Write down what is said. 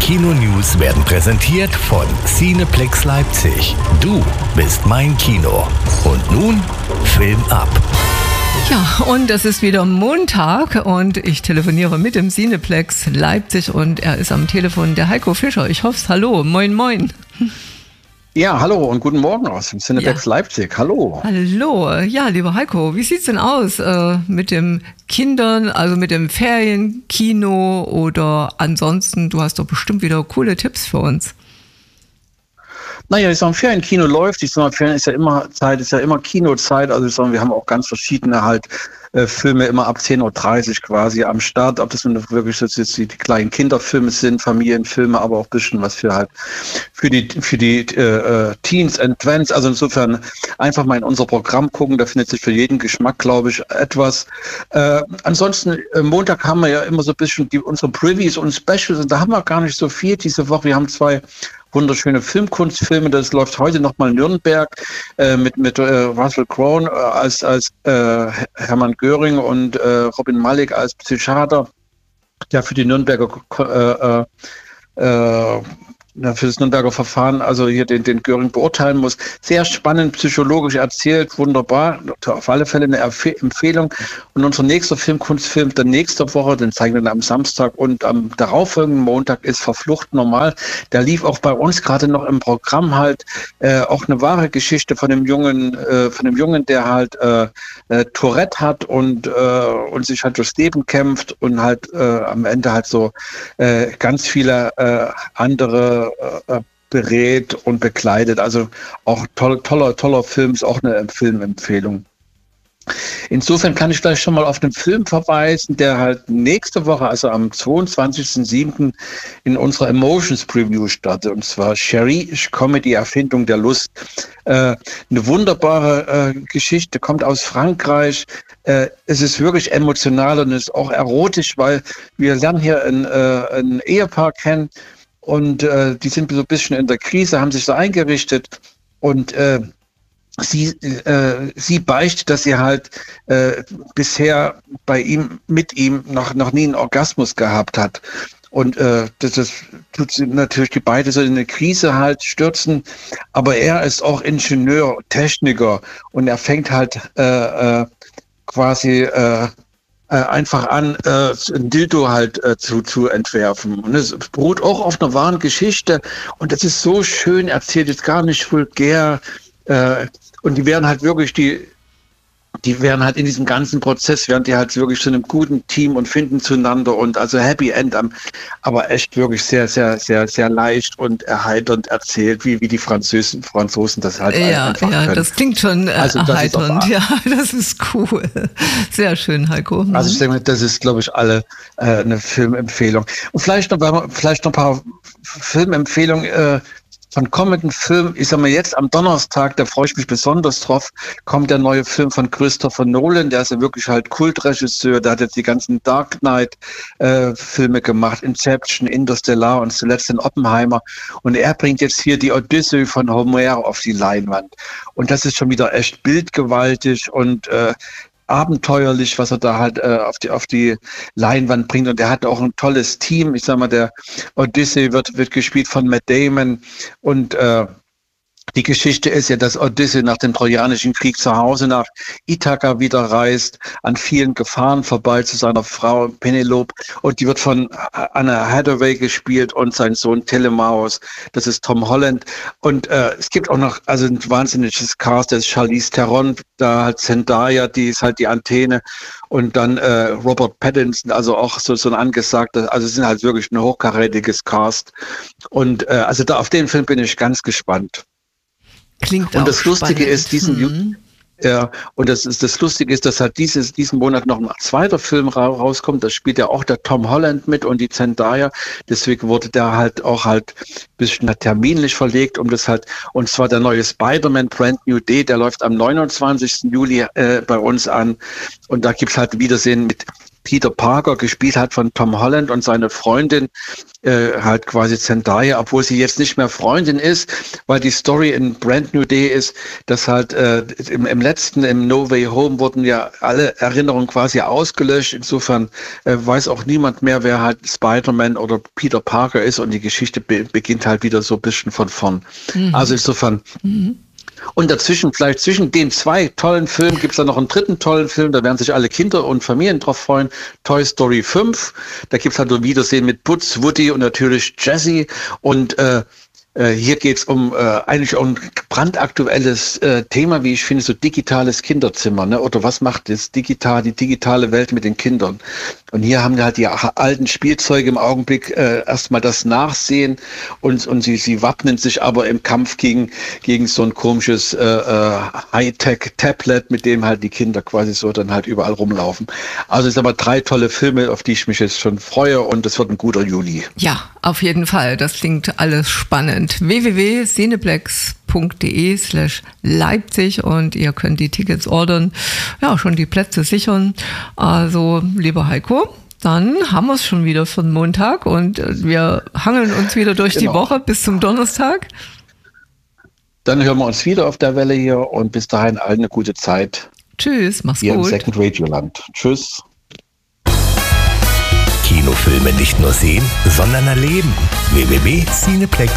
Kino-News werden präsentiert von Cineplex Leipzig. Du bist mein Kino. Und nun Film ab. Ja, und es ist wieder Montag und ich telefoniere mit dem Cineplex Leipzig und er ist am Telefon, der Heiko Fischer. Ich hoffe, hallo, moin moin. Ja, hallo und guten Morgen aus dem Cineplex Leipzig. Hallo. Hallo. Ja, lieber Heiko, wie sieht's denn aus mit den Kindern, also mit dem Ferienkino oder ansonsten? Du hast doch bestimmt wieder coole Tipps für uns. Naja, ich sage, Ferienkino läuft. Ich sage, Ferien ist ja immer Zeit, ist ja immer Kinozeit. Also ich sage, wir haben auch ganz verschiedene Filme immer ab 10:30 Uhr quasi am Start. Ob das nun wirklich jetzt die kleinen Kinderfilme sind, Familienfilme, aber auch ein bisschen was für die Teens and Twents. Also insofern einfach mal in unser Programm gucken. Da findet sich für jeden Geschmack, glaube ich, etwas. Ansonsten, Montag haben wir ja immer so ein bisschen unsere Previews und Specials. Und da haben wir gar nicht so viel diese Woche. Wir haben 2 wunderschöne Filmkunstfilme. Das läuft heute nochmal Nürnberg mit Russell Crowe als Hermann Göring und Robin Malek als Psychiater, der für die Nürnberger für das Nürnberger Verfahren, also hier den Göring beurteilen muss. Sehr spannend, psychologisch erzählt, wunderbar. Auf alle Fälle eine Empfehlung. Und unser nächster Filmkunstfilm der nächste Woche, den zeigen wir dann am Samstag und am darauffolgenden Montag, ist Verflucht normal. Der lief auch bei uns gerade noch im Programm auch eine wahre Geschichte von dem Jungen, der halt Tourette hat und sich halt durchs Leben kämpft und halt am Ende halt so ganz viele andere berät und begleitet. Also auch toller Film, ist auch eine Filmempfehlung. Insofern kann ich vielleicht schon mal auf den Film verweisen, der halt nächste Woche, also am 22.07. in unserer Emotions Preview startet, und zwar Cherie, Comedy, Erfindung der Lust. Eine wunderbare Geschichte, kommt aus Frankreich. Es ist wirklich emotional und es ist auch erotisch, weil wir lernen hier ein Ehepaar kennen, und die sind so ein bisschen in der Krise, haben sich so eingerichtet, und sie beichtet, dass sie halt bisher mit ihm noch nie einen Orgasmus gehabt hat. Und das tut sie natürlich die beide so in eine Krise halt stürzen. Aber er ist auch Ingenieur, Techniker, und er fängt halt quasi einfach an, ein Dildo halt zu entwerfen. Und es beruht auch auf einer wahren Geschichte. Und das ist so schön erzählt, ist gar nicht vulgär. Und die werden halt wirklich, die werden halt in diesem ganzen Prozess, werden die halt wirklich zu einem guten Team und finden zueinander, und also Happy End, aber echt wirklich sehr, sehr, sehr, sehr leicht und erheiternd erzählt, wie die Franzosen das halt einfach können. Ja, das klingt schon erheiternd. Ja, das ist cool. Sehr schön, Heiko. Also ich denke, das ist, glaube ich, alle eine Filmempfehlung. Und vielleicht noch ein paar Filmempfehlungen von kommenden Filmen. Ich sag mal, jetzt am Donnerstag, da freue ich mich besonders drauf, kommt der neue Film von Christopher Nolan. Der ist ja wirklich halt Kultregisseur. Der hat jetzt die ganzen Dark Knight Filme gemacht, Inception, Interstellar und zuletzt den Oppenheimer. Und er bringt jetzt hier die Odyssee von Homer auf die Leinwand. Und das ist schon wieder echt bildgewaltig und abenteuerlich, was er da halt auf die Leinwand bringt. Und er hat auch ein tolles Team. Ich sag mal, der Odyssey wird gespielt von Matt Damon, und die Geschichte ist ja, dass Odyssey nach dem Trojanischen Krieg zu Hause nach Ithaka wieder reist, an vielen Gefahren vorbei zu seiner Frau Penelope, und die wird von Anna Hathaway gespielt, und sein Sohn Telemaus, das ist Tom Holland. Und es gibt auch noch ein wahnsinniges Cast, das ist Charlize Theron, da halt Zendaya, die ist halt die Antenne, und dann Robert Pattinson, also auch so ein angesagter, also es sind halt wirklich ein hochkarätiges Cast. Und also da auf den Film bin ich ganz gespannt. Klingt und auch das Lustige spannend. ist, das Lustige ist, dass halt diesen Monat noch ein zweiter Film rauskommt. Da spielt ja auch der Tom Holland mit und die Zendaya. Deswegen wurde der halt ein bisschen terminlich verlegt, und zwar der neue Spider-Man Brand New Day, der läuft am 29. Juli bei uns an. Und da gibt's halt Wiedersehen mit Peter Parker, gespielt hat von Tom Holland, und seine Freundin halt quasi Zendaya, obwohl sie jetzt nicht mehr Freundin ist, weil die Story in Brand New Day ist, dass halt im No Way Home wurden ja alle Erinnerungen quasi ausgelöscht. Insofern weiß auch niemand mehr, wer halt Spider-Man oder Peter Parker ist, und die Geschichte beginnt halt wieder so ein bisschen von vorn. Also insofern... Und dazwischen, vielleicht zwischen den 2 tollen Filmen, gibt es dann noch einen 3. tollen Film, da werden sich alle Kinder und Familien drauf freuen. Toy Story 5, da gibt es halt so ein Wiedersehen mit Buzz, Woody und natürlich Jessie. Und hier geht es eigentlich um ein brandaktuelles Thema, wie ich finde, so digitales Kinderzimmer, ne? Oder was macht die digitale Welt mit den Kindern? Und hier haben halt die alten Spielzeuge im Augenblick erstmal das Nachsehen, und sie wappnen sich aber im Kampf gegen so ein komisches Hightech-Tablet, mit dem halt die Kinder quasi so dann halt überall rumlaufen. Also es sind aber 3 tolle Filme, auf die ich mich jetzt schon freue, und es wird ein guter Juli. Ja, auf jeden Fall. Das klingt alles spannend. www.cineplex.de/Leipzig, und ihr könnt die Tickets ordern, ja, schon die Plätze sichern. Also, lieber Heiko, dann haben wir es schon wieder für den Montag, und wir hangeln uns wieder durch die Woche bis zum Donnerstag. Dann hören wir uns wieder auf der Welle hier, und bis dahin allen eine gute Zeit. Tschüss, mach's hier gut. Hier im Second Radioland. Tschüss. Kinofilme nicht nur sehen, sondern erleben. www.cineplex.de